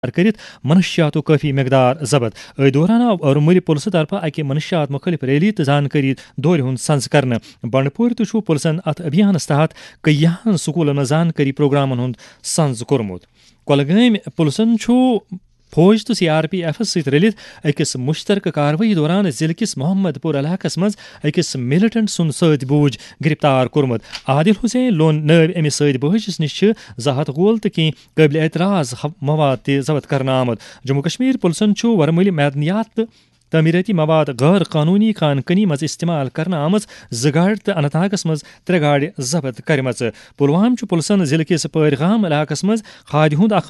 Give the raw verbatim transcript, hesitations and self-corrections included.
करित मनशियातुक काफी मकदार जब्त। अ दौरान आव अरमुल पुलिस तरफ अकि मनशियात मुख्तलिफ रैली तो जानकारी दौर हुंद संस करने। बंडपोर तो पुलिसन अत अभियानस तहत कईयान स्कूलन में जानकारी प्रोग्रामन हुंद संस कोरमुत। कोलगाम पुलिसन फौज तो सी आर पी एफ सत रलित अकिस मुश्तरक कार्रवाई दौरान जिले किस मोहम्मदपुर इलाकस मज अकिस मिलिटेंट सुन सत बोझ गिरफ्तार कोरमुत। आदिल हुसैन लोन नब अमिस सत बोझस निश जहत गोल तो कह काबिल एतराज मवाद त जब्त करना आमद। जम्मू कश्मीर पुलिसन वरमल मैदनियात तो तमीरती मवाद गैर कानूनी खान कनी मज इस्तेमाल करना आमज ज गाड़ तो अनंतनागस मज त्रे गाड़ जब्त करम। पुलवाम पुलिसन जिले किस पैरगाम इलाकस मज खाद हुंद